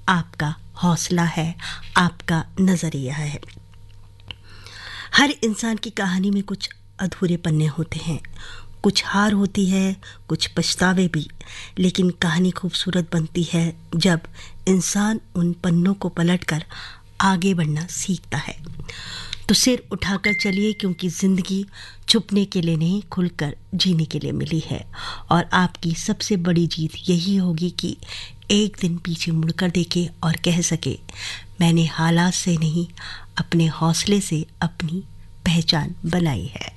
आपका हौसला है, आपका नज़रिया है। हर इंसान की कहानी में कुछ अधूरे पन्ने होते हैं, कुछ हार होती है, कुछ पछतावे भी, लेकिन कहानी खूबसूरत बनती है जब इंसान उन पन्नों को पलटकर आगे बढ़ना सीखता है। तो सिर उठाकर चलिए, क्योंकि ज़िंदगी छुपने के लिए नहीं, खुलकर जीने के लिए मिली है। और आपकी सबसे बड़ी जीत यही होगी कि एक दिन पीछे मुड़कर देखे और कह सके, मैंने हालात से नहीं, अपने हौसले से अपनी पहचान बनाई है।